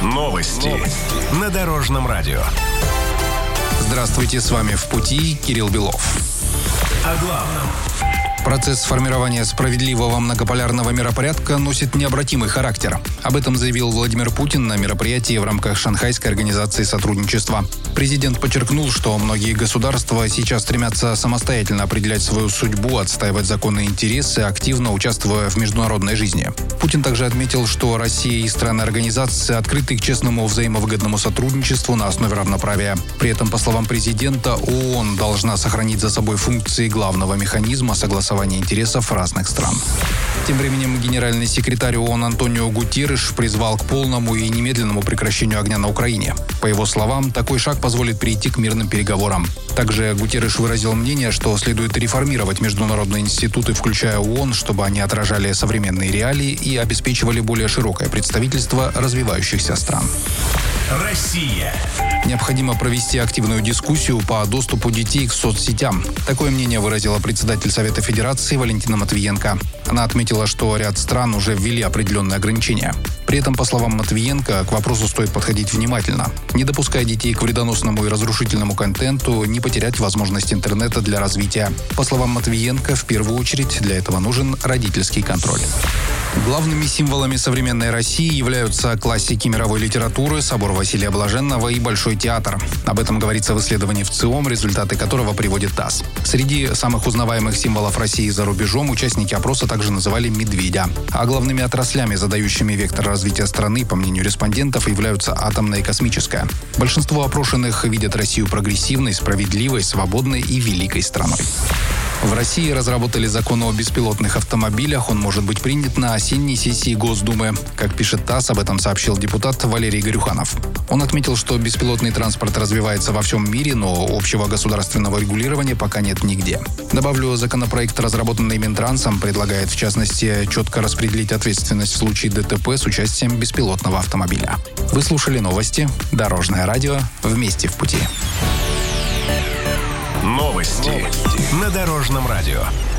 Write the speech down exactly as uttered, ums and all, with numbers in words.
Новости на Дорожном радио. Здравствуйте, с вами «В пути» Кирилл Белов. О главном. Процесс формирования справедливого многополярного миропорядка носит необратимый характер. Об этом заявил Владимир Путин на мероприятии в рамках Шанхайской организации сотрудничества. Президент подчеркнул, что многие государства сейчас стремятся самостоятельно определять свою судьбу, отстаивать законные интересы, активно участвуя в международной жизни. Путин также отметил, что Россия и страны организации открыты к честному взаимовыгодному сотрудничеству на основе равноправия. При этом, по словам президента, ООН должна сохранить за собой функции главного механизма согласования интересов разных стран. Тем временем генеральный секретарь ООН Антонио Гутерриш призвал к полному и немедленному прекращению огня на Украине. По его словам, такой шаг позволит перейти к мирным переговорам. Также Гутерриш выразил мнение, что следует реформировать международные институты, включая ООН, чтобы они отражали современные реалии и обеспечивали более широкое представительство развивающихся стран. Россия. Необходимо провести активную дискуссию по доступу детей к соцсетям. Такое мнение выразила председатель Совета Федерации Валентина Матвиенко. Она отметила, что ряд стран уже ввели определенные ограничения. При этом, по словам Матвиенко, к вопросу стоит подходить внимательно. Не допуская детей к вредоносному и разрушительному контенту, не потерять возможность интернета для развития. По словам Матвиенко, в первую очередь для этого нужен родительский контроль. Главными символами современной России являются классики мировой литературы, собор Василия Блаженного и Большой театр. Об этом говорится в исследовании ВЦИОМ, результаты которого приводит ТАСС. Среди самых узнаваемых символов России за рубежом участники опроса также называли медведя. А главными отраслями, задающими вектор развития страны, по мнению респондентов, являются атомная и космическая. Большинство опрошенных видят Россию прогрессивной, справедливой, свободной и великой страной. В России разработали закон о беспилотных автомобилях. Он может быть принят на осенней сессии Госдумы. Как пишет ТАСС, об этом сообщил депутат Валерий Горюханов. Он отметил, что беспилотный транспорт развивается во всем мире, но общего государственного регулирования пока нет нигде. Добавлю, законопроект, разработанный Минтрансом, предлагает, в частности, четко распределить ответственность в случае ДТП с участием беспилотного автомобиля. Вы слушали новости. Дорожное радио. Вместе в пути. Новости на Дорожном радио.